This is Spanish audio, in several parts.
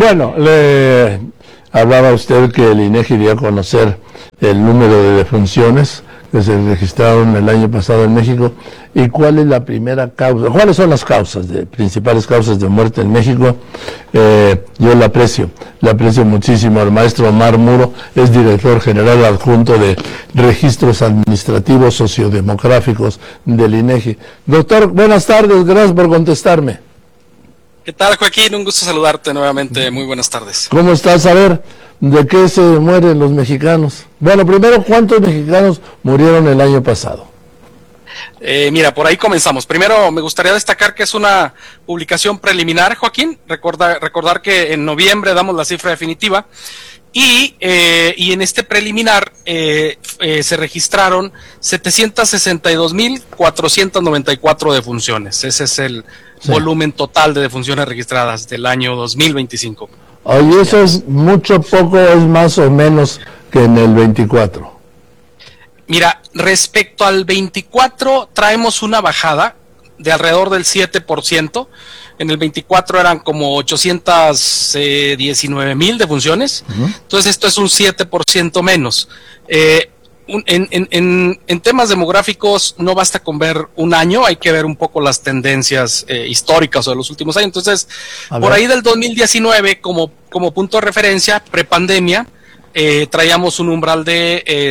Bueno, le hablaba usted que el INEGI dio a conocer el número de defunciones que se registraron el año pasado en México. ¿Y cuál es la primera causa? ¿Cuáles son las principales causas de muerte en México? Yo la aprecio muchísimo. El maestro Omar Muro es director general adjunto de Registros Administrativos Sociodemográficos del INEGI. Doctor, buenas tardes, gracias por contestarme. ¿Qué tal, Joaquín? Un gusto saludarte nuevamente. Muy buenas tardes. ¿Cómo estás? A ver, ¿de qué se mueren los mexicanos? Bueno, primero, ¿cuántos mexicanos murieron el año pasado? Mira, por ahí comenzamos. Primero, me gustaría destacar que es una publicación preliminar, Joaquín. Recordar que en noviembre damos la cifra definitiva. Y en este preliminar se registraron 762.494 defunciones. Ese es el volumen total de defunciones registradas del año 2025. Oye, ¿eso es mucho, poco, es más o menos que en el 24? Mira, respecto al 24 traemos una bajada de alrededor del 7%. En el 24 eran como 819,000 defunciones. Entonces esto es un 7% menos. En temas demográficos no basta con ver un año, hay que ver un poco las tendencias históricas o de los últimos años. Entonces, por ahí del 2019, como punto de referencia, prepandemia, traíamos un umbral de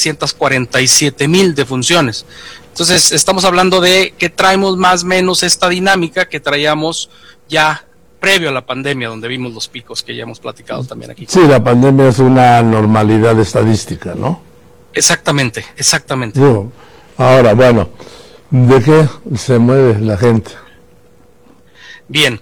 747,000 defunciones. Entonces, estamos hablando de que traemos más o menos esta dinámica que traíamos ya previo a la pandemia, donde vimos los picos que ya hemos platicado también aquí. Sí, la pandemia es una normalidad estadística, ¿no? Exactamente. Ahora, bueno, ¿de qué se mueve la gente? Bien,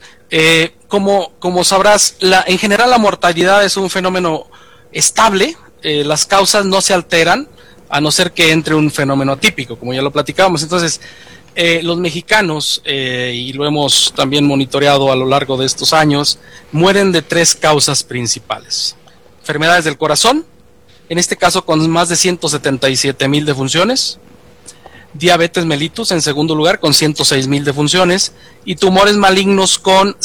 como sabrás, en general la mortalidad es un fenómeno estable, las causas no se alteran, a no ser que entre un fenómeno atípico, como ya lo platicábamos. Entonces, los mexicanos, y lo hemos también monitoreado a lo largo de estos años, mueren de 3 causas principales. Enfermedades del corazón, en este caso con más de 177,000 defunciones, diabetes mellitus en segundo lugar con 106,000 defunciones y tumores malignos con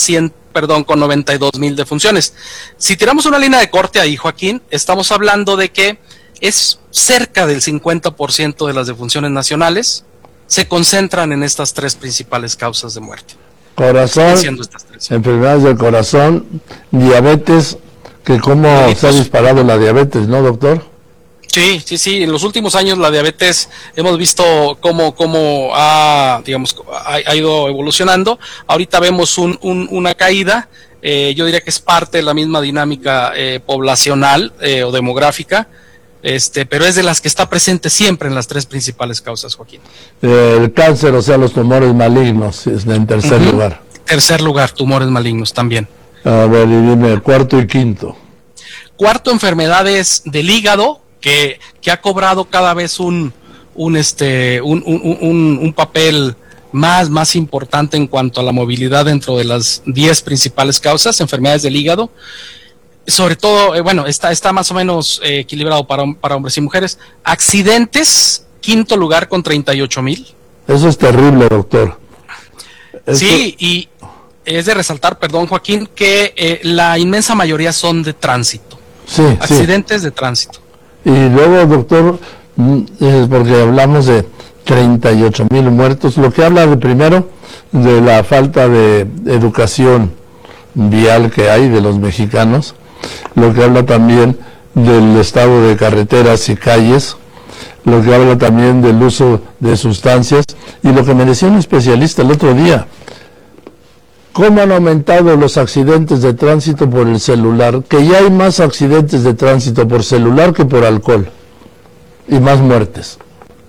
92,000 defunciones. Si tiramos una línea de corte ahí, Joaquín, estamos hablando de que es cerca del 50% de las defunciones nacionales se concentran en estas 3 principales causas de muerte. Corazón, enfermedades del corazón, diabetes, que cómo se ha disparado la diabetes, ¿no, doctor? Sí, en los últimos años la diabetes hemos visto cómo ha ido evolucionando. Ahorita vemos una caída, yo diría que es parte de la misma dinámica poblacional o demográfica, pero es de las que está presente siempre en las 3 principales causas, Joaquín. El cáncer, o sea, los tumores malignos, es en tercer lugar. Tercer lugar, tumores malignos también. A ver, y dime, cuarto y quinto. Cuarto, enfermedades del hígado, que ha cobrado cada vez un papel más importante en cuanto a la movilidad dentro de las 10 principales causas, enfermedades del hígado. Sobre todo, está más o menos equilibrado para hombres y mujeres. Accidentes, quinto lugar con 38,000. Eso es terrible, doctor. Sí, y es de resaltar, perdón, Joaquín, que la inmensa mayoría son de tránsito. Sí, accidentes de tránsito. Y luego, doctor, porque hablamos de 38,000 muertos, lo que habla de primero de la falta de educación vial que hay de los mexicanos, lo que habla también del estado de carreteras y calles, lo que habla también del uso de sustancias, y lo que me decía un especialista el otro día, ¿cómo han aumentado los accidentes de tránsito por el celular? Que ya hay más accidentes de tránsito por celular que por alcohol, y más muertes.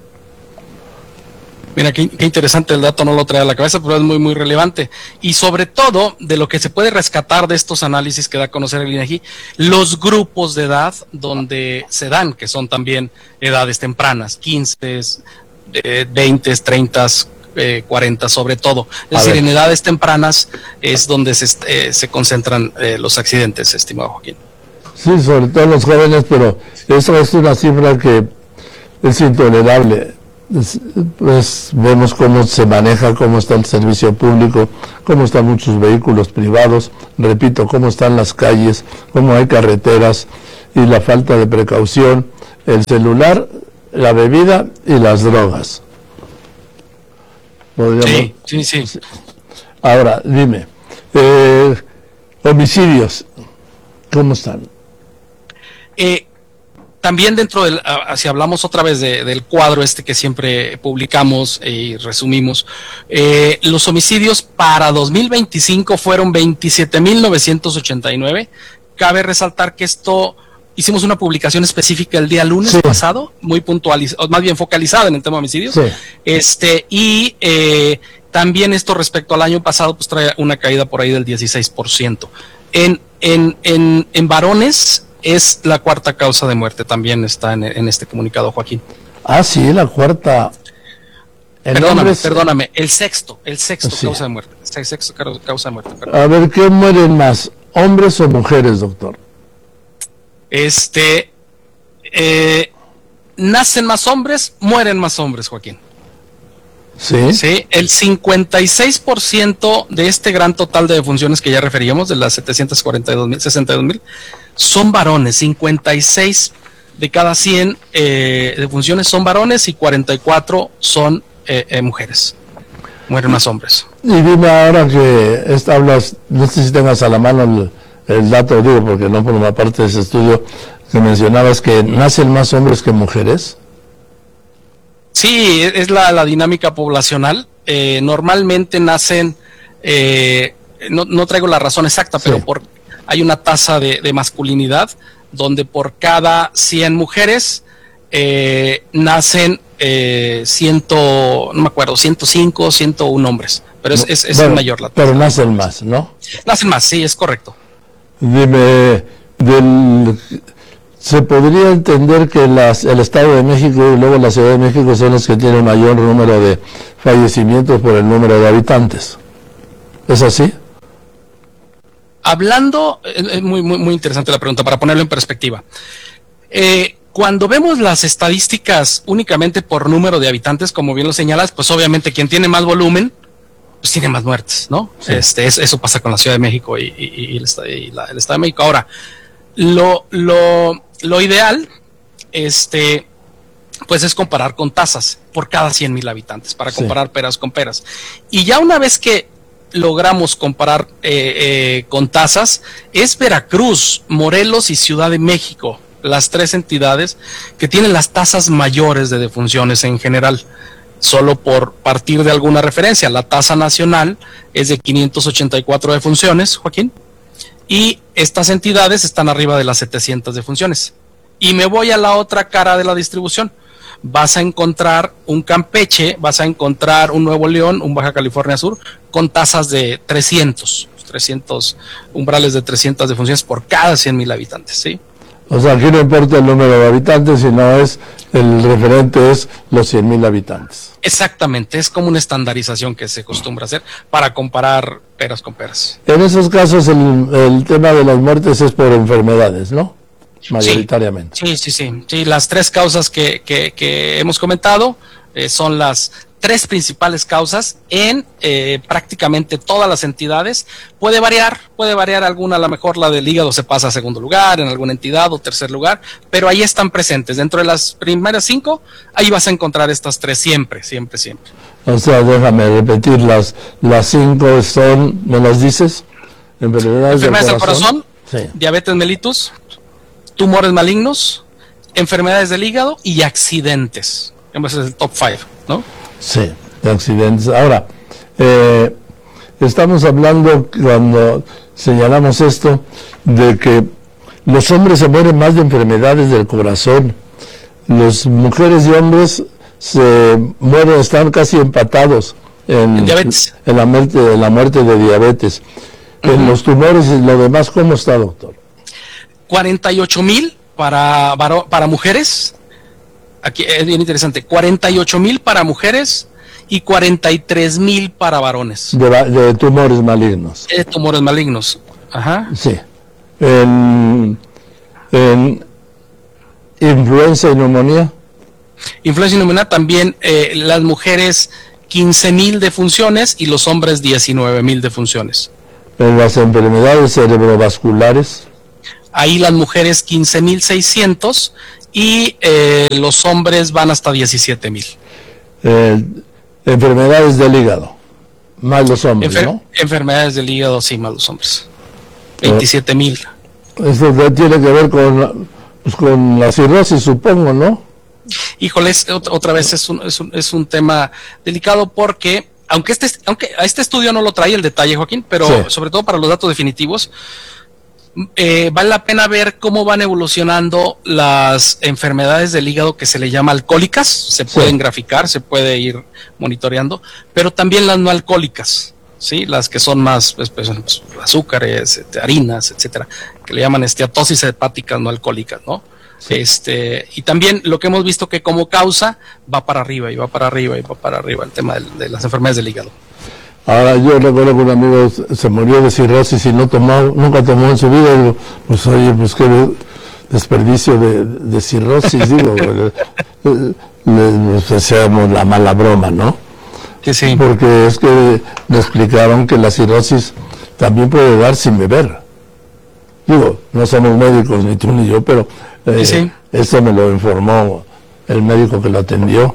Mira, qué interesante el dato, no lo trae a la cabeza, pero es muy relevante. Y sobre todo, de lo que se puede rescatar de estos análisis que da a conocer el INEGI, los grupos de edad donde se dan, que son también edades tempranas, 15, 20, 30, 40 sobre todo. Es decir, en edades tempranas es donde se concentran los accidentes, estimado Joaquín. Sí, sobre todo los jóvenes, pero eso es una cifra que es intolerable. pues vemos cómo se maneja, cómo está el servicio público, cómo están muchos vehículos privados, repito, cómo están las calles, cómo hay carreteras y la falta de precaución, el celular, la bebida y las drogas. Sí. Ahora, dime, homicidios, ¿cómo están? También dentro del, si hablamos otra vez del cuadro que siempre publicamos y resumimos, los homicidios para 2025 fueron 27,989. Cabe resaltar que hicimos una publicación específica el día lunes pasado, muy puntualizada, más bien focalizada en el tema de homicidios. Sí. También esto respecto al año pasado, pues trae una caída por ahí del 16%. En varones es la cuarta causa de muerte, también está en este comunicado, Joaquín. Ah, sí, la cuarta. Perdóname, el sexto sí. causa de muerte. El sexto causa de muerte. Perdón. A ver, ¿qué mueren más, hombres o mujeres, doctor? Nacen más hombres, mueren más hombres, Joaquín. Sí. Sí, el 56% de este gran total de defunciones que ya referíamos, de las 62,000, son varones. 56 de cada 100 defunciones son varones y 44 son mujeres. Mueren más hombres. Y dime ahora que hablas, no sé si tengas a la mano el dato, digo, porque no forma parte de ese estudio que mencionabas, que nacen más hombres que mujeres. Sí, es la dinámica poblacional. Normalmente nacen, no traigo la razón exacta, pero hay una tasa de masculinidad donde por cada 100 mujeres nacen 105, 101 hombres. Pero es mayor la tasa. Pero nacen más, ¿no? Nacen más, sí, es correcto. Dime, ¿se podría entender que el Estado de México y luego la Ciudad de México son los que tienen mayor número de fallecimientos por el número de habitantes? ¿Es así? Hablando, es muy interesante la pregunta, para ponerlo en perspectiva. Cuando vemos las estadísticas únicamente por número de habitantes, como bien lo señalas, pues obviamente quien tiene más volumen, pues tiene más muertes, ¿no? Sí. Eso pasa con la Ciudad de México y el Estado de México. Ahora, lo ideal, pues es comparar con tasas por cada 100,000 habitantes, para comparar peras con peras. Y ya una vez que logramos comparar con tasas, es Veracruz, Morelos y Ciudad de México, las tres entidades que tienen las tasas mayores de defunciones en general. Solo por partir de alguna referencia, la tasa nacional es de 584 defunciones, Joaquín, y estas entidades están arriba de las 700 defunciones. Y me voy a la otra cara de la distribución. Vas a encontrar un Campeche, vas a encontrar un Nuevo León, un Baja California Sur, con tasas de 300 umbrales de 300 defunciones por cada 100,000 habitantes, ¿sí? O sea, aquí no importa el número de habitantes, sino el referente es los 100,000 habitantes. Exactamente, es como una estandarización que se acostumbra a hacer para comparar peras con peras. En esos casos el tema de las muertes es por enfermedades, ¿no? Mayoritariamente. Sí, las tres causas que hemos comentado son las tres principales causas en prácticamente todas las entidades. Puede variar alguna, a lo mejor la del hígado se pasa a segundo lugar en alguna entidad o tercer lugar, pero ahí están presentes. Dentro de las primeras 5, ahí vas a encontrar estas tres siempre. O sea, déjame repetir, las 5 son, ¿me las dices? Enfermedades del corazón, diabetes mellitus, tumores malignos, enfermedades del hígado y accidentes. Ese es el top 5, ¿no? Sí, de accidentes. Ahora, estamos hablando, cuando señalamos esto, de que los hombres se mueren más de enfermedades del corazón. Las mujeres y hombres se mueren, están casi empatados en diabetes, en la muerte de diabetes. En los tumores y lo demás, ¿cómo está, doctor? 48,000 para mujeres. Aquí es bien interesante, 48,000 para mujeres y 43,000 para varones. De tumores malignos. De tumores malignos, ajá. Sí. En influenza y neumonía. Influenza inmunitaria también, las mujeres 15,000 defunciones y los hombres 19,000 defunciones. En las enfermedades cerebrovasculares, ahí las mujeres 15,600 y los hombres van hasta 17,000. Enfermedades del hígado, más los hombres, ¿no? Enfermedades del hígado, sí, más los hombres. 27,000. Esto tiene que ver con la cirrosis, supongo, ¿no? Híjoles, otra vez es un tema delicado porque, aunque a este estudio no lo trae el detalle, Joaquín, pero sí, sobre todo para los datos definitivos, vale la pena ver cómo van evolucionando las enfermedades del hígado que se le llama alcohólicas. Se pueden graficar, se puede ir monitoreando, pero también las no alcohólicas, ¿sí? Las que son más azúcares, harinas, etcétera, que le llaman esteatosis hepáticas no alcohólicas, ¿no? Sí. Y también lo que hemos visto que como causa va para arriba y va para arriba y va para arriba el tema de las enfermedades del hígado. Ahora, yo recuerdo que un amigo se murió de cirrosis y nunca tomó en su vida. Digo, pues oye, pues qué desperdicio de cirrosis, digo, le hacíamos la mala broma, ¿no? Sí. Porque es que me explicaron que la cirrosis también puede dar sin beber. Digo, no somos médicos, ni tú ni yo, pero sí. Eso me lo informó el médico que lo atendió.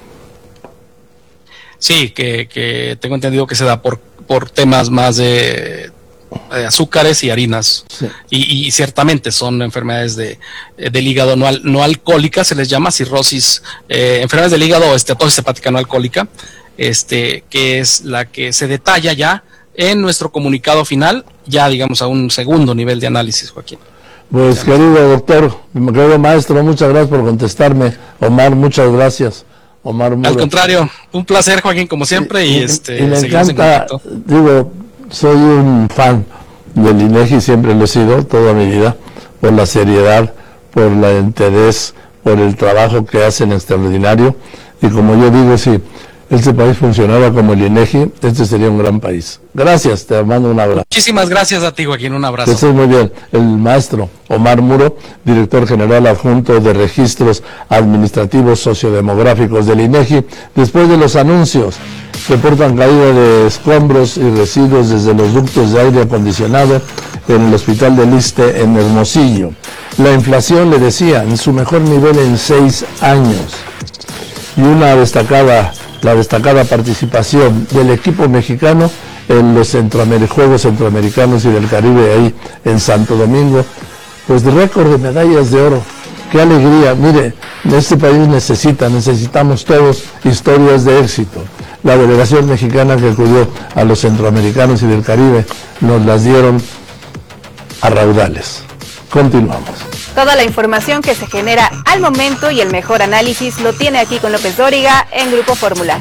Sí, que tengo entendido que se da por temas más de azúcares y harinas. Sí. Y ciertamente son enfermedades del hígado no alcohólicas, se les llama cirrosis, enfermedades del hígado o esteatosis hepática no alcohólica, que es la que se detalla ya en nuestro comunicado final, ya digamos a un segundo nivel de análisis, Joaquín. Pues querido doctor, querido maestro, muchas gracias por contestarme. Omar, muchas gracias. Omar Muro. Al contrario, un placer, Joaquín, como siempre, y me encanta, digo, soy un fan del INEGI, siempre lo he sido toda mi vida, por la seriedad, por el interés, por el trabajo que hacen extraordinario, y como yo digo, si este país funcionara como el INEGI, este sería un gran país. Gracias, te mando un abrazo. Muchísimas gracias a ti, Joaquín, un abrazo. Eso es muy bien. El maestro Omar Muro, director general adjunto de Registros Administrativos Sociodemográficos del INEGI, después de los anuncios, reportan caída de escombros y residuos desde los ductos de aire acondicionado en el Hospital del Iste en Hermosillo. La inflación, le decía, en su mejor nivel en 6 años. Y la destacada participación del equipo mexicano en los Juegos Centroamericanos y del Caribe ahí en Santo Domingo, pues de récord de medallas de oro. ¡Qué alegría! Mire, en este país necesitamos todos historias de éxito. La delegación mexicana que acudió a los centroamericanos y del Caribe nos las dieron a raudales. Continuamos. Toda la información que se genera al momento y el mejor análisis lo tiene aquí con López Dóriga en Grupo Fórmula.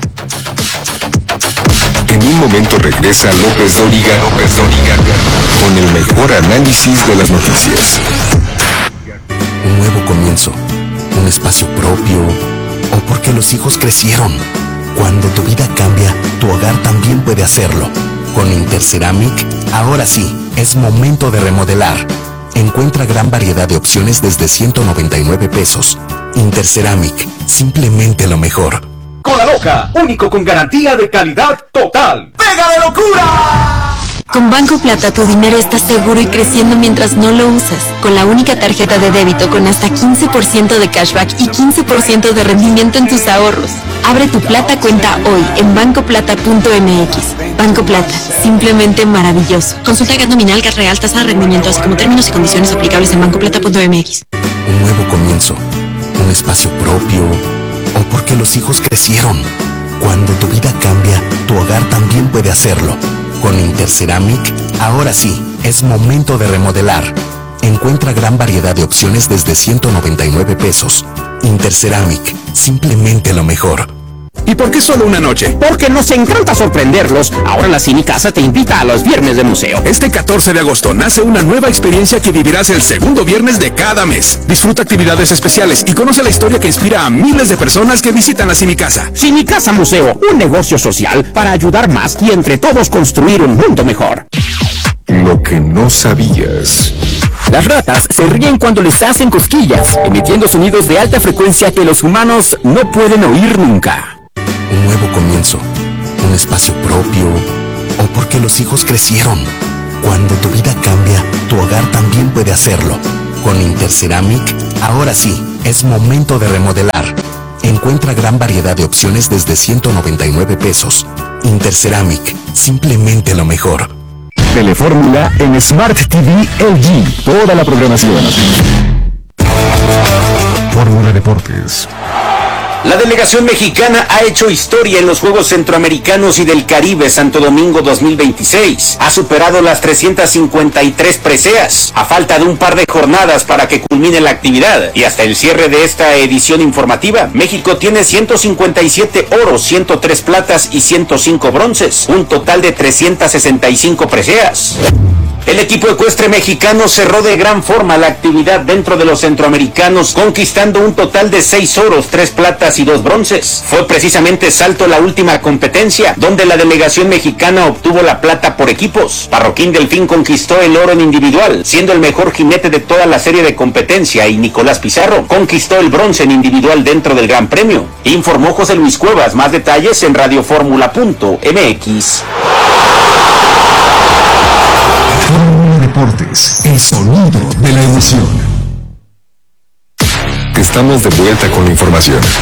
En un momento regresa López Dóriga con el mejor análisis de las noticias. Un nuevo comienzo, un espacio propio, o porque los hijos crecieron. Cuando tu vida cambia, tu hogar también puede hacerlo. Con Interceramic, ahora sí, es momento de remodelar. Encuentra gran variedad de opciones desde 199 pesos. Interceramic, simplemente lo mejor. Cola Loca, único con garantía de calidad total. ¡Pega de locura! Con Banco Plata tu dinero está seguro y creciendo mientras no lo usas. Con la única tarjeta de débito con hasta 15% de cashback y 15% de rendimiento en tus ahorros. Abre tu Plata cuenta hoy en bancoplata.mx. Banco Plata, simplemente maravilloso. Consulta GAT nominal, GAT real, tasa de rendimiento, así como términos y condiciones aplicables en bancoplata.mx. Un nuevo comienzo, un espacio propio, o porque los hijos crecieron. Cuando tu vida cambia, tu hogar también puede hacerlo. Con Interceramic, ahora sí, es momento de remodelar. Encuentra gran variedad de opciones desde 199 pesos. Interceramic, simplemente lo mejor. ¿Y por qué solo una noche? Porque nos encanta sorprenderlos. Ahora la Cinicasa te invita a los viernes de museo. Este 14 de agosto nace una nueva experiencia que vivirás el segundo viernes de cada mes. Disfruta actividades especiales y conoce la historia que inspira a miles de personas que visitan la Cinicasa. Cinicasa Museo, un negocio social para ayudar más y entre todos construir un mundo mejor. Lo que no sabías. Las ratas se ríen cuando les hacen cosquillas, emitiendo sonidos de alta frecuencia que los humanos no pueden oír nunca. Un nuevo comienzo, un espacio propio, o porque los hijos crecieron. Cuando tu vida cambia, tu hogar también puede hacerlo. Con Interceramic, ahora sí, es momento de remodelar. Encuentra gran variedad de opciones desde 199 pesos. Interceramic, simplemente lo mejor. Telefórmula en Smart TV LG. Toda la programación. Fórmula Deportes. La delegación mexicana ha hecho historia en los Juegos Centroamericanos y del Caribe Santo Domingo 2026. Ha superado las 353 preseas, a falta de un par de jornadas para que culmine la actividad. Y hasta el cierre de esta edición informativa, México tiene 157 oros, 103 platas y 105 bronces, un total de 365 preseas. El equipo ecuestre mexicano cerró de gran forma la actividad dentro de los centroamericanos, conquistando un total de 6 oros, 3 platas y 2 bronces. Fue precisamente Salto la última competencia, donde la delegación mexicana obtuvo la plata por equipos. Parroquín Delfín conquistó el oro en individual, siendo el mejor jinete de toda la serie de competencia, y Nicolás Pizarro conquistó el bronce en individual dentro del Gran Premio. Informó José Luis Cuevas. Más detalles en radioformula.mx. Fórmula Deportes, el sonido de la emoción. Estamos de vuelta con la información.